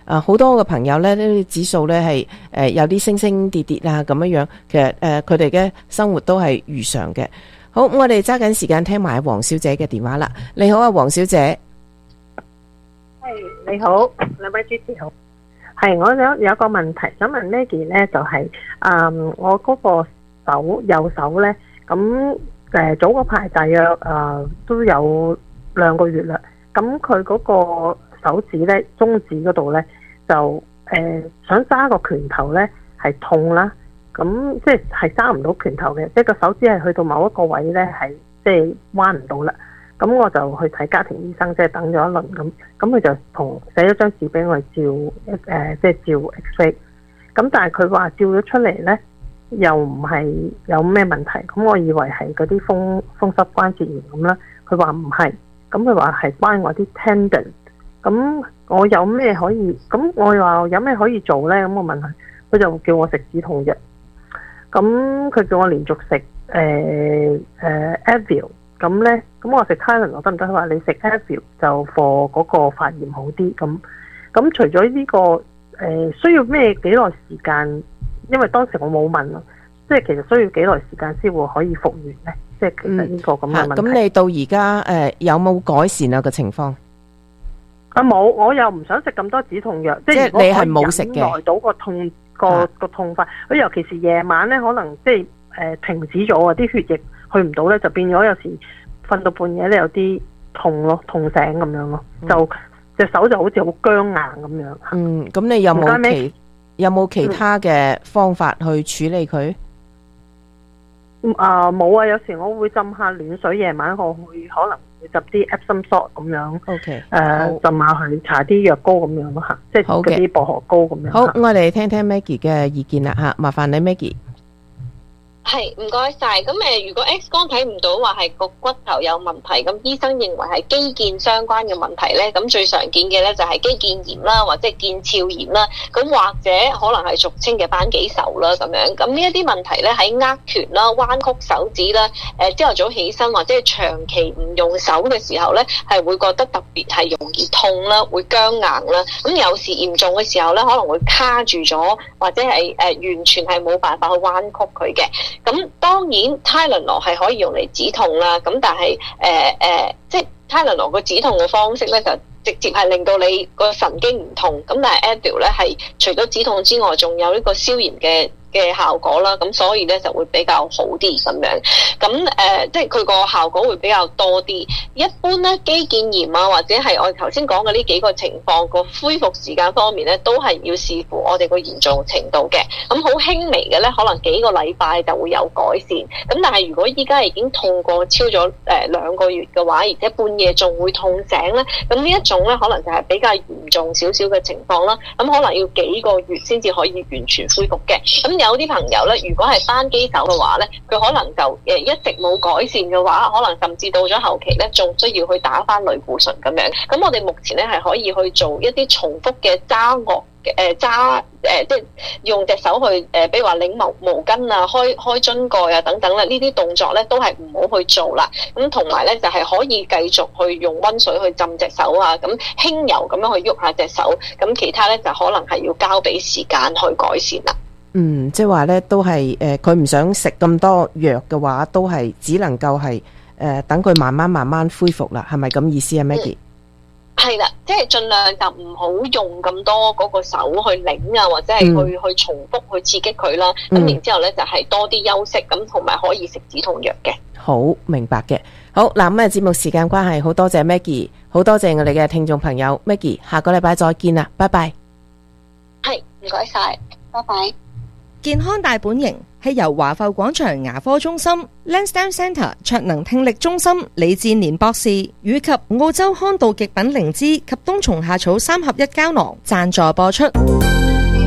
好多嘅朋友咧，呢啲指數咧係有啲升升跌跌啊咁樣樣，其實佢哋嘅生活都係如常嘅。好，我哋揸緊時間聽埋黃小姐嘅電話啦。你好啊，黃小姐。 係，你好，兩位主持好。係，我有個問題想問 Maggie 咧，就係、我嗰個右手咧，咁早嗰排大約都有2個月啦。咁佢嗰個手指咧，中指嗰度咧，就想揸個拳頭咧係痛啦。咁即係揸唔到拳頭嘅，即係個手指係去到某一個位咧，係即係彎唔到啦。咁我就去睇家庭醫生，即係等咗一輪咁。咁佢就寫咗張紙俾我照即係照 X-ray。咁但係佢話照咗出嚟咧，又唔係有咩問題。咁我以為係嗰啲風濕關節炎咁啦。佢話唔係，咁佢話係關我啲 tendon。咁我有咩可以？咁我話有咩可以做咧？咁我問佢就叫我食止痛藥。咁佢叫我連續食Advil， 咁咧，咁我食 Tylenol 得唔得？佢話你食 Advil 就 for 嗰個發炎好啲。咁除咗呢個需要咩幾耐時間？因為當時我冇問咯，即係其實需要幾耐時間先會可以復原咧？即係其實呢個咁嘅問題。 咁你到而家有冇改善啊個情況？ 冇，我又唔想食咁多止痛藥。即係你係冇食嘅。 忍耐到個痛個痛法，佢尤其是夜晚咧，可能即係停止咗啊，啲血液去唔到咧，就變咗有時瞓到半夜咧有啲痛咯，痛醒咁樣咯，就隻手就好似好僵硬咁樣。 咁你有冇其他嘅方法去處理佢？ 冇啊，有時我會浸下暖水，夜晚我會可能會執啲 Epsom salt 咁樣。 OK， 浸下去搽啲藥膏咁樣咯嚇，即係嗰啲薄荷膏咁樣。 好，我哋聽聽 Maggie 嘅意見啦嚇，麻煩你 Maggie。 係，唔該晒。咁如果 X 光睇唔到話係個骨頭有問題，咁醫生認為係肌腱相關嘅問題咧，咁最常見嘅咧就係肌腱炎啦，或者係腱鞘炎啦，咁或者可能係俗稱嘅扳機手啦咁樣。咁呢一啲問題咧喺握拳啦、彎曲手指啦、朝頭早起身或者係長期唔用手嘅時候咧，係會覺得特別係容易痛啦，會僵硬啦。咁有時嚴重嘅時候咧，可能會卡住咗，或者係完全係冇辦法去彎曲佢嘅。咁當然 Tylenol 係可以用嚟止痛啦，咁但係即係 Tylenol 個止痛嘅方式咧，就直接係令到你個神經唔痛。咁但係 Advil 咧係除咗止痛之外，仲有呢個消炎嘅效果啦，咁所以咧就會比較好啲咁樣。咁即係佢個效果會比較多啲。一般咧肌腱炎啊，或者係我頭先講嘅呢幾個情況，個恢復時間方面咧，都係要視乎我哋個嚴重程度嘅。咁好輕微嘅咧，可能幾個禮拜就會有改善。咁但係如果依家已經痛過超咗2個月嘅話，而且半夜仲會痛醒咧，咁呢一種咧可能就係比較嚴重少少嘅情況啦。咁可能要幾個月先至可以完全恢復嘅。咁有啲朋友咧，如果係扳機手嘅話咧，佢可能就一直冇改善嘅話，可能甚至到咗後期咧，仲需要去打翻類固醇咁樣。咁我哋目前咧係可以去做一啲重複嘅揸樂即係用隻手去比如話擰毛巾啊、開樽蓋啊等等咧，呢啲動作咧都係唔好去做啦。咁同埋咧就係可以繼續去用溫水去浸隻手啊，咁輕柔咁樣去喐下隻手。咁其他咧就可能係要交俾時間去改善啦。 即係話咧，都係佢唔想食咁多藥嘅話，都係只能夠係等佢慢慢恢復啦，係咪咁意思啊 Maggie？ 係啦，即係盡量就唔好用咁多嗰個手去擰啊，或者係去重複去刺激佢啦。咁然之後咧就係多啲休息，咁同埋可以食止痛藥嘅。 好，明白嘅。好嗱，咁節目時間關係，好多謝 Maggie， 好多謝我哋嘅聽眾朋友 Maggie， 下個禮拜再見啦，拜拜。 係，唔該晒，拜拜。 健康大本營係由華埠廣場牙科中心、Lansdowne Centre 卓能聽力中心李志年博士以及澳洲康道極品靈芝及冬蟲夏草3合1膠囊贊助播出。